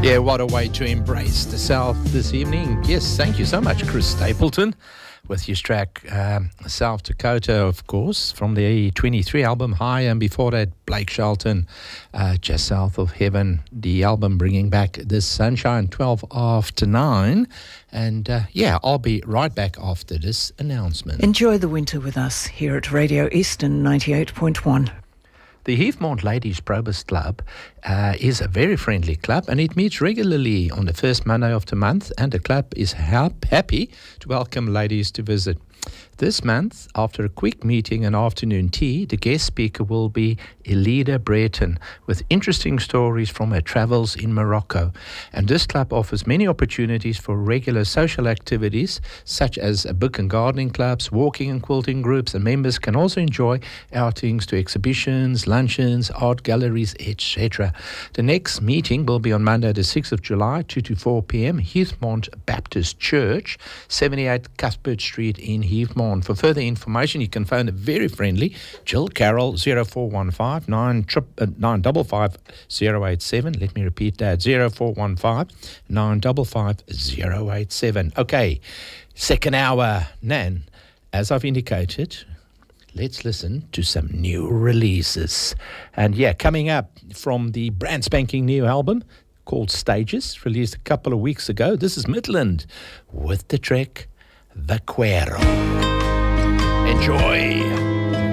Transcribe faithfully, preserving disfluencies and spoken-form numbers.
Yeah, what a way to embrace the South this evening. Yes, thank you so much, Chris Stapleton, with his track um, South Dakota, of course, from the twenty-three album High, and before that, Blake Shelton, uh, Just South of Heaven, the album bringing back This Sunshine, twelve after nine. And uh, yeah, I'll be right back after this announcement. Enjoy the winter with us here at Radio Eastern ninety-eight point one. The Heathmont Ladies Probus Club uh, is a very friendly club, and it meets regularly on the first Monday of the month, and the club is ha- happy to welcome ladies to visit. This month, after a quick meeting and afternoon tea, the guest speaker will be Elida Breton with interesting stories from her travels in Morocco. And this club offers many opportunities for regular social activities, such as book and gardening clubs, walking and quilting groups, and members can also enjoy outings to exhibitions, luncheons, art galleries, et cetera. The next meeting will be on Monday, the sixth of July, two to four p.m., Heathmont Baptist Church, seventy-eight Cuthbert Street in Heathmont. For further information, you can phone a very friendly Jill Carroll, zero four one five, nine five five, zero eight seven. Let me repeat that, zero four one five, nine five five, zero eight seven. Okay, second hour, Nan, as I've indicated, let's listen to some new releases. And yeah, coming up from the brand spanking new album called Stages, released a couple of weeks ago, this is Midland with the track Vaquero. Enjoy.